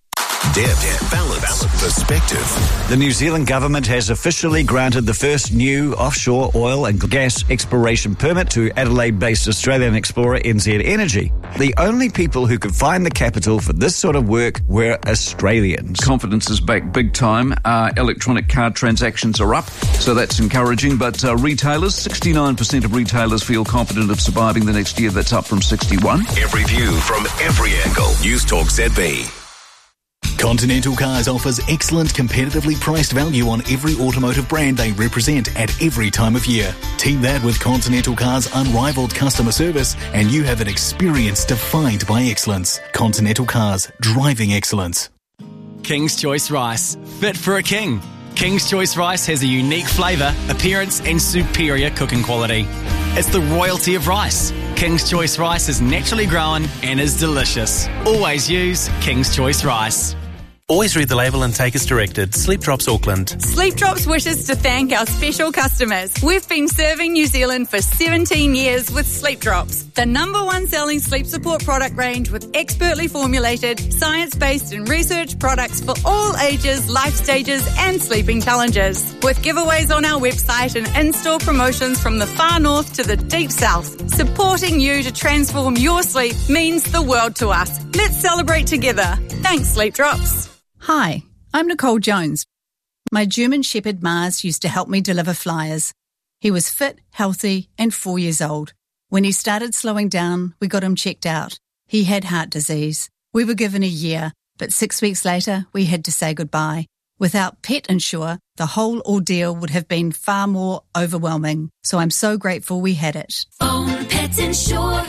Depth, balance, perspective. The New Zealand government has officially granted the first new offshore oil and gas exploration permit to Adelaide-based Australian explorer N Z Energy. The only people who could find the capital for this sort of work were Australians. Confidence is back big time. Uh, electronic card transactions are up, so that's encouraging. But uh, retailers, sixty-nine percent of retailers feel confident of surviving the next year. That's up from sixty-one. Every view from every angle. News Talk Z B. Continental Cars offers excellent competitively priced value on every automotive brand they represent at every time of year. Team that with Continental Cars' unrivaled customer service and you have an experience defined by excellence. Continental Cars, driving excellence. King's Choice Rice, fit for a king. King's Choice Rice has a unique flavour, appearance and superior cooking quality. It's the royalty of rice. King's Choice Rice is naturally grown and is delicious. Always use King's Choice Rice. Always read the label and take as directed. Sleep Drops Auckland. Sleep Drops wishes to thank our special customers. We've been serving New Zealand for seventeen years with Sleep Drops, the number one selling sleep support product range with expertly formulated, science-based and research products for all ages, life stages and sleeping challenges. With giveaways on our website and in-store promotions from the far north to the deep south, supporting you to transform your sleep means the world to us. Let's celebrate together. Thanks, Sleep Drops. Hi, I'm Nicole Jones. My German Shepherd Mars used to help me deliver flyers. He was fit, healthy, and four years old. When he started slowing down, we got him checked out. He had heart disease. We were given a year, but six weeks later, we had to say goodbye. Without Pet Insure, the whole ordeal would have been far more overwhelming. So I'm so grateful we had it. Phone Pet Insure.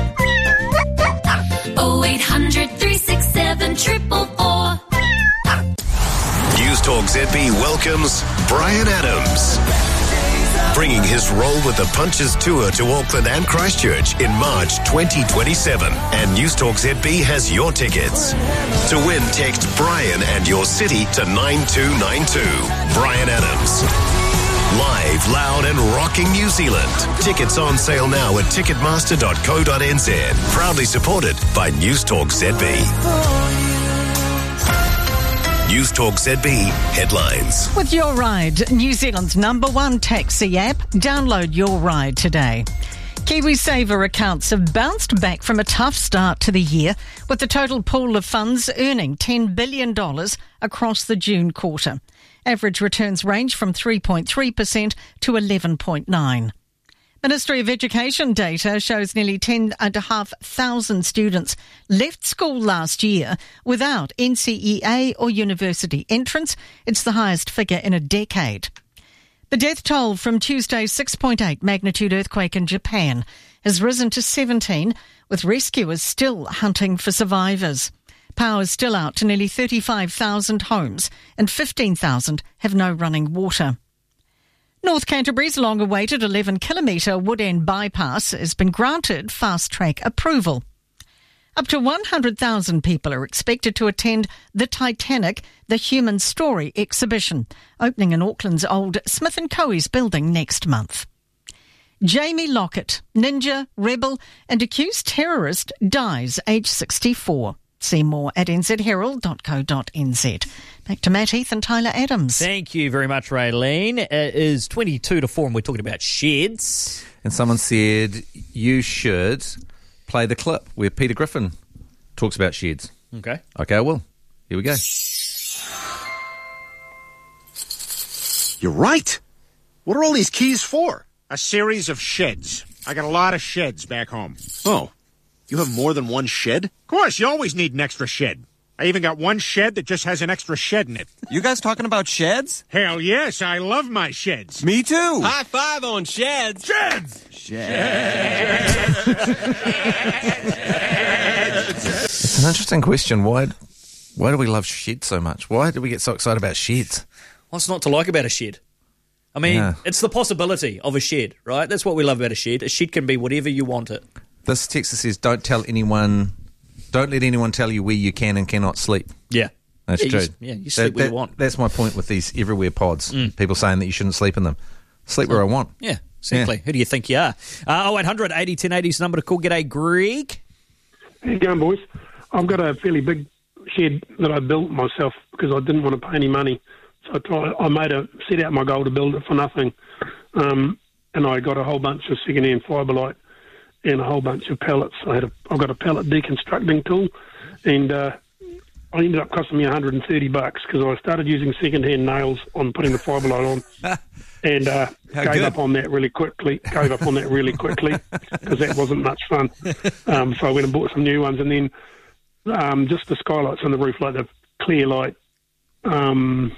oh eight hundred, three six seven, four four four. News Talk Z B welcomes Brian Adams, bringing his Roll with the Punches tour to Auckland and Christchurch in March twenty twenty-seven. And News Talk Z B has your tickets. To win, text Brian and your city to nine two nine two. Brian Adams. Live, loud and rocking New Zealand. Tickets on sale now at ticketmaster dot co dot n z. Proudly supported by News Talk Z B. News Talk Z B headlines. With Your Ride, New Zealand's number one taxi app, download Your Ride today. KiwiSaver accounts have bounced back from a tough start to the year, with the total pool of funds earning ten billion dollars across the June quarter. Average returns range from three point three percent to eleven point nine percent. Ministry of Education data shows nearly ten thousand five hundred students left school last year without N C E A or university entrance. It's the highest figure in a decade. The death toll from Tuesday's six point eight magnitude earthquake in Japan has risen to seventeen, with rescuers still hunting for survivors. Power is still out to nearly thirty-five thousand homes and fifteen thousand have no running water. North Canterbury's long-awaited eleven kilometre Wood End bypass has been granted fast-track approval. Up to one hundred thousand people are expected to attend the Titanic, The Human Story exhibition, opening in Auckland's old Smith and Coe's building next month. Jamie Lockett, ninja, rebel and accused terrorist, dies aged sixty-four. See more at n z herald dot co dot n z. Back to Matt Heath and Tyler Adams. Thank you very much, Raylene. It is twenty-two to four and we're talking about sheds. And someone said you should play the clip where Peter Griffin talks about sheds. Okay. Okay, I will. Here we go. You're right. What are all these keys for? A series of sheds. I got a lot of sheds back home. Oh, you have more than one shed? Of course, you always need an extra shed. I even got one shed that just has an extra shed in it. You guys talking about sheds? Hell yes, I love my sheds. Me too. High five on sheds. Sheds! Sheds. It's an interesting question. Why, why do we love sheds so much? Why do we get so excited about sheds? What's not to like about a shed? I mean, Yeah. it's the possibility of a shed, right? That's what we love about a shed. A shed can be whatever you want it. This text says, don't tell anyone, don't let anyone tell you where you can and cannot sleep. Yeah. That's Yeah, true. you s- yeah, you sleep where you want. That's my point with these everywhere pods. Mm. People saying that you shouldn't sleep in them. Sleep where I want. Yeah, simply. Yeah. Who do you think you are? Uh, oh eight hundred eighty ten eighty is the number to call. G'day, Greg. How you going, boys? I've got a fairly big shed that I built myself because I didn't want to pay any money. So I, tried, I made a set out my goal to build it for nothing. Um, and I got a whole bunch of second-hand fiberlight and a whole bunch of pellets. I had a, I've got a pellet deconstructing tool, and uh, I ended up costing me one hundred thirty bucks because I started using second-hand nails on putting the fiberlight on, and uh, How gave good. up on that really quickly. Gave up on that really quickly because that wasn't much fun. Um, so I went and bought some new ones, and then um, just the skylights on the roof, like the clear light. Um,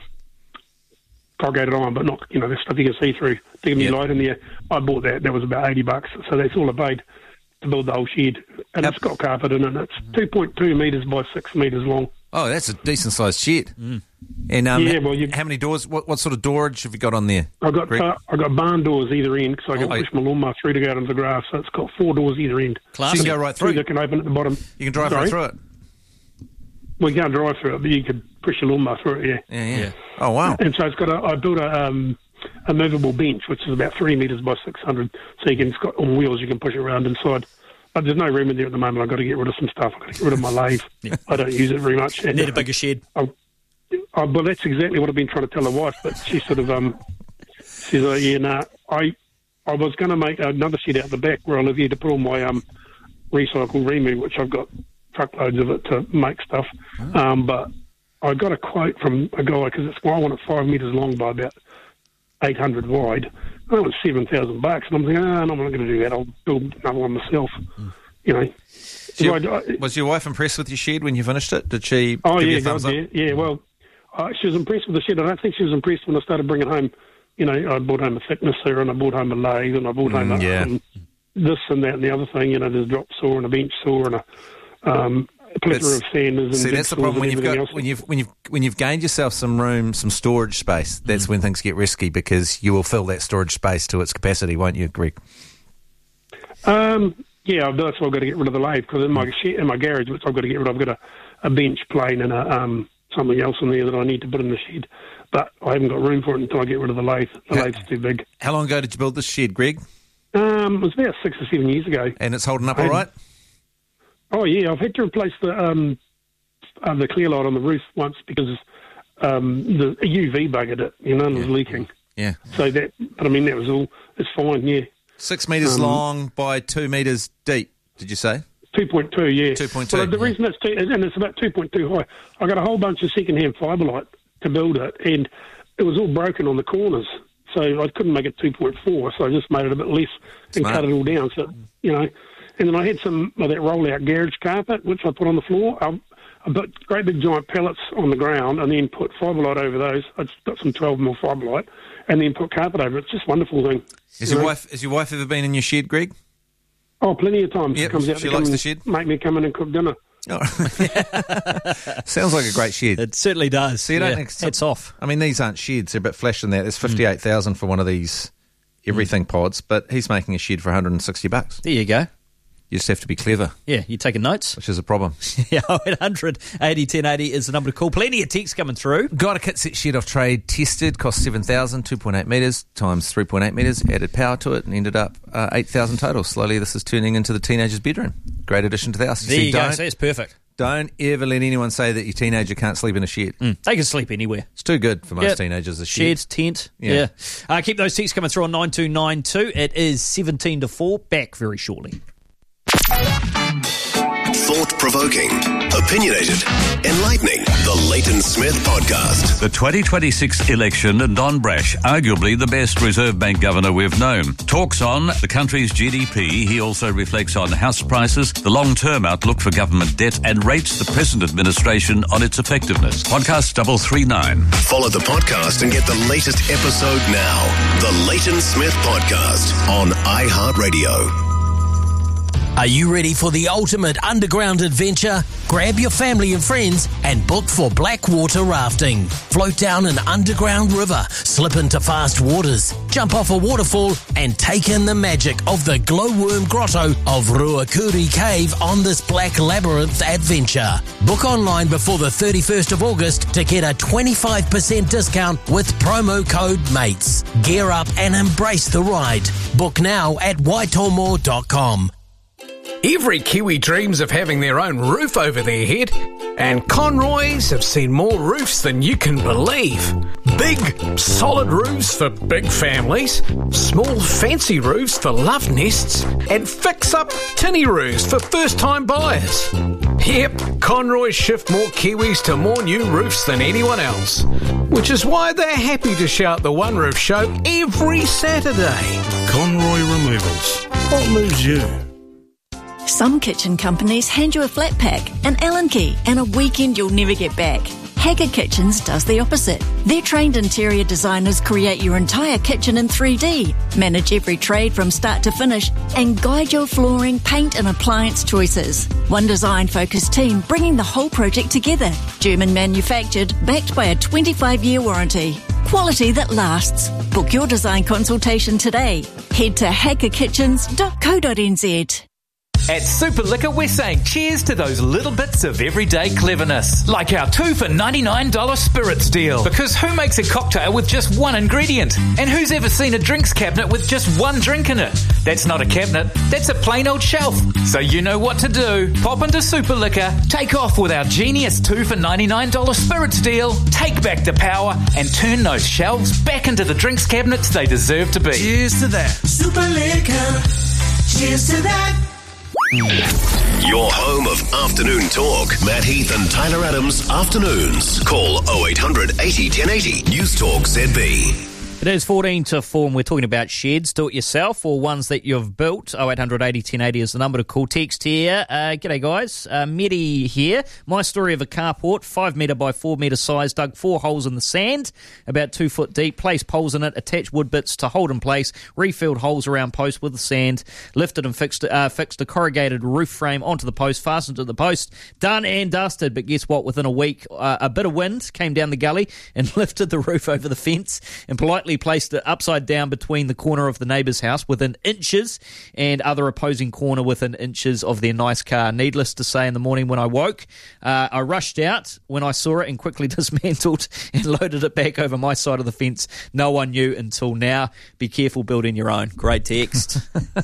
corrugated iron, but not, you know, the stuff you can see through. To give me light in there. I bought that. That was about eighty bucks. So that's all I paid to build the whole shed. And it's got carpet in it. It's two point two metres by six metres long. Oh, that's a decent sized shed. And um, Yeah, well, you- how many doors? What, what sort of doorage have you got on there? I got Greg? uh, I got barn doors either end, so I can Oh. push my lawnmower through to go out into the grass. So it's got four doors either end. So you can go right through. That can open at the bottom. You can drive Sorry? right through it. Well, you can't drive through it, but you could push your lawnmower through it. Yeah. Yeah, yeah. Oh wow. And so it's got a. I built a um, a movable bench, which is about three metres by six hundred. So you can, it's got on wheels. You can push it around inside. But there's no room in there at the moment. I've got to get rid of some stuff. I've got to get rid of my lathe. I don't use it very much. And, Need a bigger shed. I, I, well, that's exactly what I've been trying to tell the wife, but she sort of um, she's like, yeah, nah. I I was going to make another shed out the back where I live here to put all my um recycled removed, which I've got truckloads of it to make stuff. Um, but I got a quote from a guy because it's I want it five metres long by about eight hundred wide. And it was seven thousand bucks, and I'm thinking, ah, no, I'm not going to do that. I'll build another one myself. You know. So So your- I- I- was your wife impressed with your shed when you finished it? Did she Oh, give yeah, you a thumbs God, up? yeah, yeah. Well, uh, she was impressed with the shed. I don't think she was impressed when I started bringing home, you know, I brought home a thicknesser and I brought home a lathe and I brought home Mm, a, yeah. um, this and that and the other thing. You know, there's a drop saw and a bench saw and a, um, a plethora of sanders and See, big that's the saws problem when and you've everything got else. when you've when you've when you've gained yourself some room, some storage space. That's when things get risky because you will fill that storage space to its capacity, won't you, Greg? Um, yeah, that's why I've got to get rid of the lathe because in my shed, in my garage, which I've got to get rid of, I've got a, a bench plane and a, um, something else in there that I need to put in the shed. But I haven't got room for it until I get rid of the lathe. The How- lathe's too big. How long ago did you build this shed, Greg? Um, it was about six or seven years ago. And it's holding up I- all right? Oh yeah, I've had to replace the um, uh, the clear light on the roof once because um, the U V buggered it, you know, and it was leaking. Yeah. So that, but I mean, that was all. It's fine, yeah. Six metres Um, long by two metres deep, did you say? Two point two, yeah. two point two. Well, the reason it's two, and it's about two point two high. I got a whole bunch of second-hand fiberlight to build it, and it was all broken on the corners, so I couldn't make it two point four. So I just made it a bit less and Smart. cut it all down. So you know, and then I had some of that roll-out garage carpet, which I put on the floor. I, I put great big giant pellets on the ground, and then put fiberlight over those. I just got some twelve mil fiberlight, and then put carpet over it. It's just a wonderful thing. Has you your know? wife has your wife ever been in your shed, Greg? Oh, plenty of times. Yep, she comes out she to likes come the and shed? make me come in and cook dinner. Sounds like a great shed. It certainly does. So you don't Yeah. think Hats off. I mean, these aren't sheds; they're a bit flash than that. There's fifty-eight thousand for one of these everything pods, but he's making a shed for one hundred and sixty bucks. There you go. You just have to be clever. Yeah, you taking notes? Which is a problem. Yeah, oh eight hundred eighty ten eighty is the number to call. Plenty of texts coming through. Got a kit set shed off trade, tested, cost seven thousand dollars, two point eight metres, times three point eight metres, added power to it and ended up uh, eight thousand total. Slowly this is turning into the teenager's bedroom. Great addition to the house. There you, you go, so it's perfect. Don't ever let anyone say that your teenager can't sleep in a shed. Mm. They can sleep anywhere. It's too good for most yep. teenagers, a shed. Sheds, tent. Yeah. yeah. Uh, keep those texts coming through on nine two nine two. It is seventeen to four. Back very shortly. Thought-provoking, opinionated, enlightening. The Leighton Smith Podcast. The twenty twenty-six election and Don Brash, arguably the best Reserve Bank governor we've known, talks on the country's G D P. He also reflects on house prices, the long-term outlook for government debt, and rates the present administration on its effectiveness. Podcast double three nine. Follow the podcast and get the latest episode now. The Leighton Smith Podcast on iHeartRadio. Are you ready for the ultimate underground adventure? Grab your family and friends and book for Blackwater rafting. Float down an underground river, slip into fast waters, jump off a waterfall and take in the magic of the glowworm grotto of Ruakuri Cave on this Black Labyrinth adventure. Book online before the thirty-first of August to get a twenty-five percent discount with promo code MATES. Gear up and embrace the ride. Book now at waitomo dot com. Every Kiwi dreams of having their own roof over their head, and Conroy's have seen more roofs than you can believe. Big, solid roofs for big families, small, fancy roofs for love nests, and fix-up tinny roofs for first-time buyers. Yep, Conroy's shift more Kiwis to more new roofs than anyone else, which is why they're happy to shout the One Roof Show every Saturday. Conroy Removals. What moves you? Some kitchen companies hand you a flat pack, an Allen key, and a weekend you'll never get back. Haggard Kitchens does the opposite. Their trained interior designers create your entire kitchen in three D, manage every trade from start to finish, and guide your flooring, paint and appliance choices. One design-focused team bringing the whole project together. German manufactured, backed by a twenty-five year warranty. Quality that lasts. Book your design consultation today. Head to haggard kitchens dot co dot n z. At Super Liquor, we're saying cheers to those little bits of everyday cleverness. Like our two for ninety-nine dollars spirits deal. Because who makes a cocktail with just one ingredient? And who's ever seen a drinks cabinet with just one drink in it? That's not a cabinet, that's a plain old shelf. So you know what to do. Pop into Super Liquor, take off with our genius two for ninety-nine dollars spirits deal, take back the power, and turn those shelves back into the drinks cabinets they deserve to be. Cheers to that. Super Liquor. Cheers to that. Your home of afternoon talk. Matt Heath and Tyler Adams Afternoons. Call oh eight hundred eighty ten eighty. News Talk Z B. It is fourteen to four and we're talking about sheds. Do it yourself or ones that you've built. oh eight hundred eighty ten eighty is the number to call. Text here. Uh, g'day guys. Uh, Medi here. My story of a carport, five metre by four metre size, dug four holes in the sand, about two foot deep, placed poles in it, attached wood bits to hold in place, refilled holes around posts with the sand, lifted and fixed uh, fixed a corrugated roof frame onto the post, fastened to the post, done and dusted. But guess what? Within a week, uh, a bit of wind came down the gully and lifted the roof over the fence and politely placed it upside down between the corner of the neighbour's house within inches and other opposing corner within inches of their nice car. Needless to say, in the morning when I woke, uh, I rushed out when I saw it and quickly dismantled and loaded it back over my side of the fence. No one knew until now. Be careful building your own. Great text.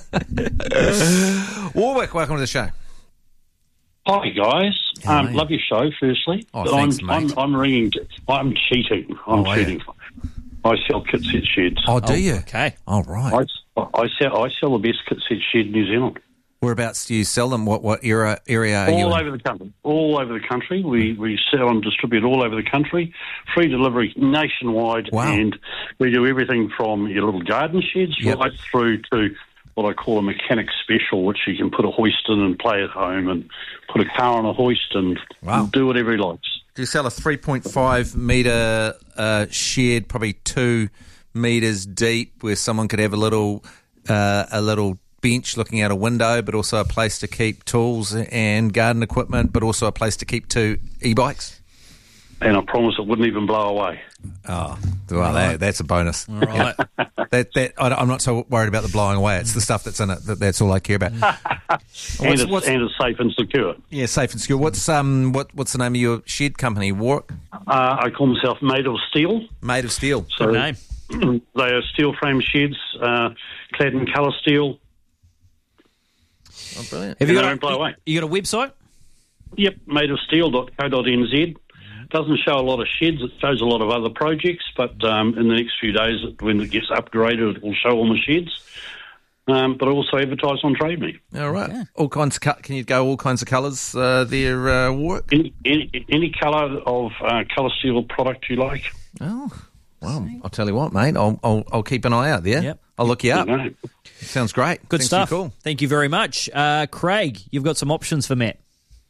Warwick, welcome to the show. Hi guys, um, love your show. Firstly, oh, thanks, I'm, mate. I'm, I'm ringing. To, I'm cheating. I'm Oh, cheating. I sell kit set sheds. Oh, do you? Okay. Oh, right. I, I sell. I sell the best kit set shed in New Zealand. Whereabouts do you sell them? What what era, area are you All in? over the country. All over the country. We we sell and distribute all over the country. Free delivery nationwide. Wow. And we do everything from your little garden sheds Yep. right through to what I call a mechanic special, which you can put a hoist in and play at home, and put a car on a hoist and Wow. do whatever he likes. Do you sell a three point five metre uh, shed, probably two metres deep, where someone could have a little uh, a little bench looking out a window, but also a place to keep tools and garden equipment, but also a place to keep two e-bikes? and I promise it wouldn't even blow away. Oh, well, that, that's a bonus. All right. that, that, I, I'm not so worried about the blowing away. It's the stuff that's in it. That, that's all I care about. and, What's- it's, what's- and it's safe and secure. Yeah, safe and secure. What's um what what's the name of your shed company? What? Uh, I call myself Made of Steel. Made of Steel. So Good name. They are steel frame sheds, uh, clad in colour steel. Oh, brilliant. Have you And they got, don't blow a, away. you got a website? Yep, made of steel dot co dot n z. Doesn't show a lot of sheds. It shows a lot of other projects, but um, in the next few days, when it gets upgraded, it will show all the sheds. Um, but I also advertise on Trade Me. All right. All kinds of cut. Can you go all kinds of colours uh, there, uh, Warwick? Any, any, any colour of uh, colour steel product you like. Oh, well, I'll tell you what, mate. I'll I'll, I'll keep an eye out there. Yep. I'll look you up. You know. Sounds great. Good Thanks stuff. For your call. Thank you very much. Uh, Craig, you've got some options for Matt.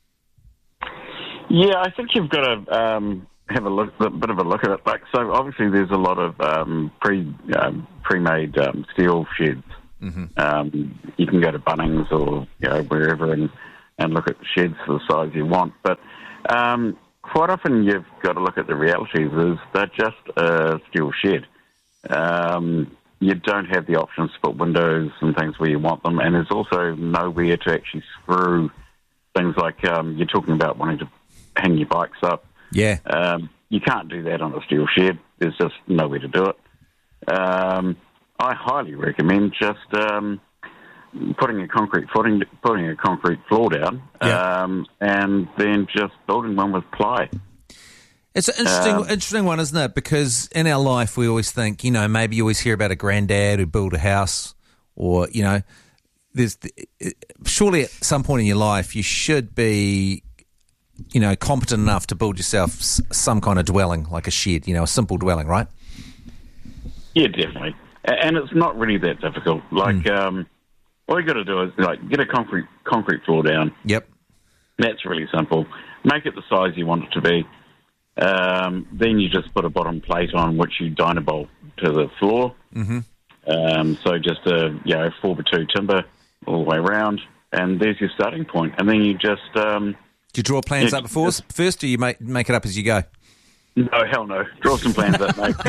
Yeah, I think you've got to um, have a look, a bit of a look at it. Like, so obviously, there's a lot of um, pre um, pre-made um, steel sheds. Mm-hmm. Um, you can go to Bunnings or you know wherever and and look at sheds for the size you want. But um, quite often, you've got to look at the realities. Is they're just a steel shed. Um, you don't have the options to put windows and things where you want them, and there's also nowhere to actually screw things like um, you're talking about wanting to hang your bikes up. Yeah. Um, you can't do that on a steel shed. There's just nowhere to do it. Um, I highly recommend just um, putting a concrete footing, putting a concrete floor down, Yeah. um, and then just building one with ply. It's an interesting, Um, interesting one, isn't it? Because in our life, we always think, you know, maybe you always hear about a granddad who built a house, or you know, there's surely at some point in your life you should be, you know, competent enough to build yourself s- some kind of dwelling, like a shed, you know, a simple dwelling, right? Yeah, definitely. A- And it's not really that difficult. Like, um, all you got to do is like get a concrete concrete floor down. Yep. That's really simple. Make it the size you want it to be. Um, then you just put a bottom plate on which you dynabolt to the floor. Mm-hmm. Um, so just a you know four by two timber all the way around, and there's your starting point. And then you just um, do you draw plans yeah, up before first, or you make make it up as you go? No, hell no. Draw some plans up, mate.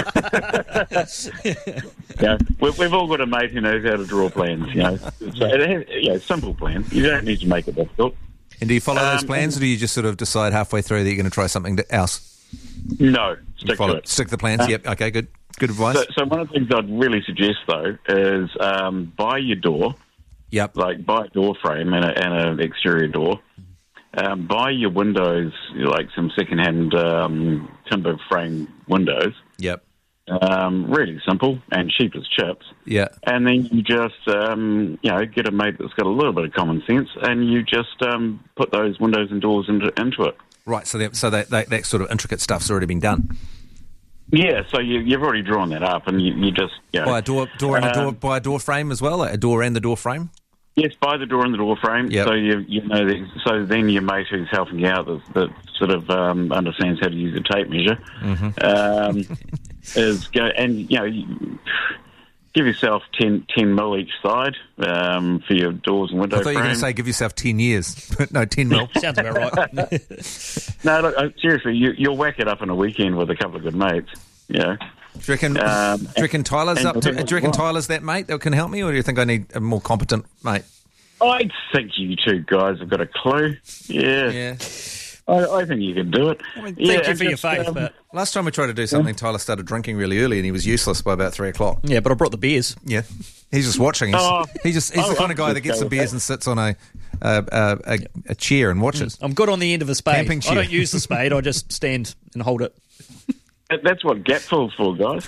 yeah, we've, we've all got a mate who knows how to draw plans. You know, so it has, you know, simple plan. You don't need to make it difficult. And do you follow those Um, plans, or do you just sort of decide halfway through that you're going to try something else? No, stick follow, to it. Stick to the plans. Uh, Yep. Okay. Good. Good advice. So, so one of the things I'd really suggest though is um, buy your door. Yep. Like buy a door frame and, a, and an exterior door. Um, buy your windows, like some second-hand um, timber frame windows. Yep. Um, really simple and cheap as chips. Yeah. And then you just, um, you know, get a mate that's got a little bit of common sense, and you just um, put those windows and doors into into it. Right. So that so that, that that sort of intricate stuff's already been done. Yeah. So you, you've already drawn that up, and you, you just you know, Buy a door, door and a door, um, buy a door frame as well. Like a door and the door frame. Yes, buy the door and the door frame. Yep. So you you know that, so then your mate who's helping you out that, that sort of um, understands how to use a tape measure Mm-hmm. um, is go and you know you give yourself ten, ten mil each side um, for your doors and window I thought you were going to frame. say give yourself ten years. No, ten mil. Sounds about right. No, look, uh, seriously, you, you'll whack it up in a weekend with a couple of good mates. Yeah. Do you reckon, Um, do you reckon Tyler's and- up to, do you reckon Tyler's that mate that can help me, or do you think I need a more competent mate? I think you two guys have got a clue. Yeah. Yeah. I, I think you can do it. Thank Yeah, you and for your just, faith, um, but Last time we tried to do something, Tyler started drinking really early, and he was useless by about three o'clock. yeah, but I brought the beers. Yeah, he's just watching. He's, Oh, he just he's the I- kind of guy I'm that gets just the go with beers that. and sits on a a, a, a, a chair and watches. I'm good on the end of a spade. Camping I chair. don't use the spade. I just stand and hold it. That- That's what Gapful's for, guys.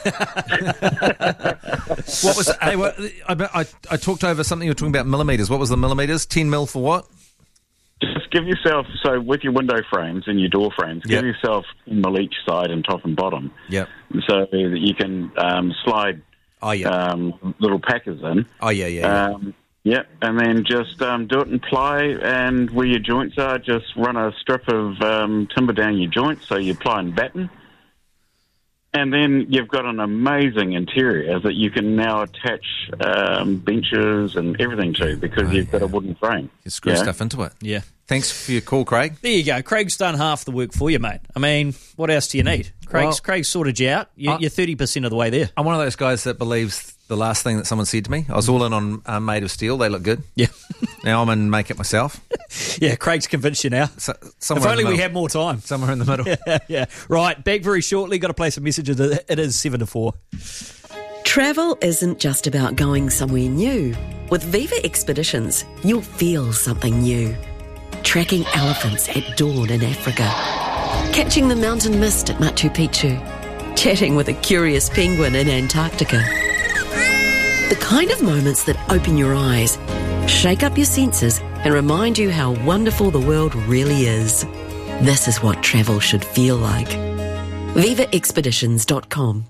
What was? Hey, what, I, I I talked over something. You were talking about millimeters. What was the millimeters? Ten mil for what? Just give yourself, so with your window frames and your door frames, Yep. give yourself ten mil each side and top and bottom. Yep. So that you can um, slide Oh yeah. um, little packers in. oh yeah. Yeah. yeah. Um, yeah, and then just um, do it in ply, and where your joints are, just run a strip of um, timber down your joints, so you ply and batten. And then you've got an amazing interior that you can now attach um, benches and everything to because oh, you've yeah. got a wooden frame. You screw yeah? stuff into it. Yeah. Thanks for your call, Craig. There you go. Craig's done half the work for you, mate. I mean, what else do you need? Craig's, Well, Craig's sorted you out. You, I- you're thirty percent of the way there. I'm one of those guys that believes the last thing that someone said to me. I was all in on uh, Made of Steel. They look good. Yeah. Now I'm in Make It Myself. Yeah, Craig's convinced you now. So, If somewhere in only the we middle. had more time. Somewhere in the middle. yeah, yeah. Right, back very shortly. Got to play some messages. It is seven to four. Travel isn't just about going somewhere new. With Viva Expeditions, you'll feel something new. Tracking elephants at dawn in Africa. Catching the mountain mist at Machu Picchu. Chatting with a curious penguin in Antarctica. The kind of moments that open your eyes, shake up your senses, and remind you how wonderful the world really is. This is what travel should feel like. viva expeditions dot com.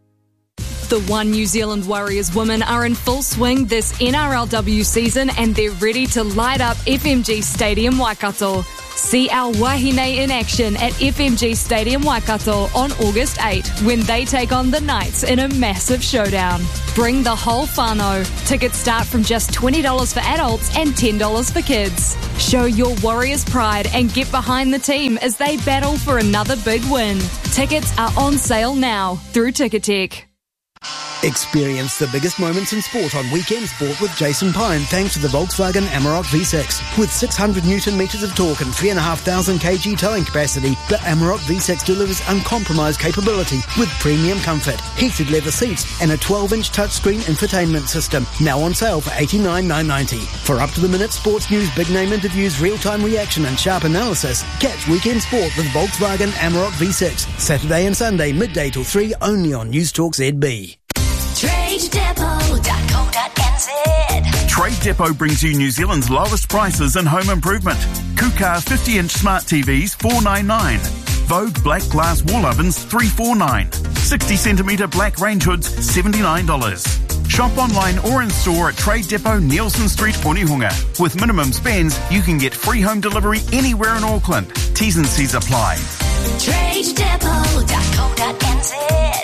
The One New Zealand Warriors women are in full swing this N R L W season and they're ready to light up F M G Stadium Waikato. See our Wahine in action at F M G Stadium Waikato on August eighth when they take on the Knights in a massive showdown. Bring the whole whānau. Tickets start from just twenty dollars for adults and ten dollars for kids. Show your Warriors pride and get behind the team as they battle for another big win. Tickets are on sale now through Ticketek. Experience the biggest moments in sport on Weekend Sport with Jason Pine thanks to the Volkswagen Amarok V six. With six hundred newton metres of torque and three thousand five hundred kilograms towing capacity, the Amarok V six delivers uncompromised capability with premium comfort, heated leather seats and a twelve inch touchscreen infotainment system. Now on sale for eighty-nine thousand nine hundred ninety. For up-to-the-minute sports news, big-name interviews, real-time reaction and sharp analysis, catch Weekend Sport with Volkswagen Amarok V six. Saturday and Sunday, midday till three, only on News Talk Z B. trade depot dot co dot n z. Trade Depot brings you New Zealand's lowest prices in home improvement. Kukar fifty inch smart T Vs four ninety-nine. Vogue black glass wall ovens three forty-nine. sixty centimetre black range hoods seventy-nine dollars. Shop online or in store at Trade Depot, Nielsen Street, Onehunga. With minimum spends, you can get free home delivery anywhere in Auckland. T's and C's apply. trade depot dot co dot n z.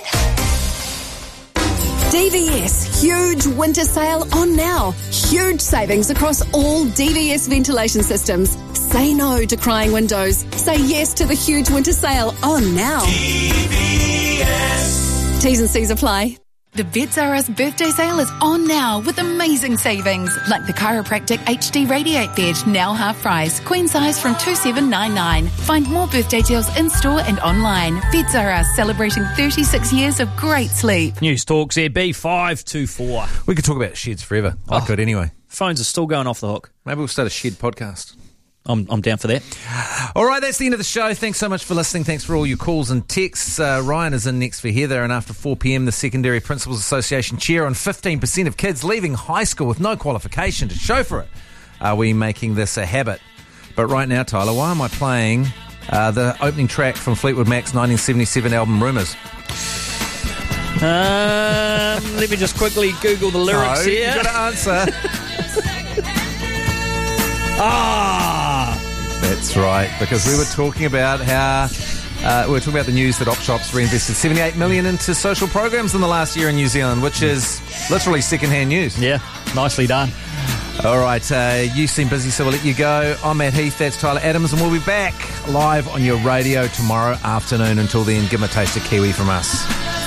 D V S, huge winter sale on now. Huge savings across all D V S ventilation systems. Say no to crying windows. Say yes to the huge winter sale on now. D V S. T's and C's apply. The Vets R Us birthday sale is on now with amazing savings, like the Chiropractic H D Radiate Bed, now half price, queen size from two thousand seven hundred ninety-nine. Find more birthday deals in store and online. Vets R Us celebrating thirty-six years of great sleep. News Talk Z B five two four. We could talk about sheds forever. I Oh. could anyway. Phones are still going off the hook. Maybe we'll start a shed podcast. I'm I'm down for that. All right, that's the end of the show. Thanks so much for listening. Thanks for all your calls and texts. Uh, Ryan is in next for Heather, and after four p.m, the Secondary Principals Association chair on fifteen percent of kids leaving high school with no qualification to show for it. Are we making this a habit? But right now, Tyler, why am I playing uh, the opening track from Fleetwood Mac's nineteen seventy-seven album Rumours? Um, let me just quickly Google the lyrics No, here. you've got to answer. Ah, That's right, because we were talking about how uh, we were talking about the news that op shops reinvested seventy-eight million dollars into social programs in the last year in New Zealand, which is literally second-hand news. Yeah, nicely done. All right, uh, you seem busy, so we'll let you go. I'm Matt Heath, that's Tyler Adams, and we'll be back live on your radio tomorrow afternoon. Until then, give them a taste of Kiwi from us.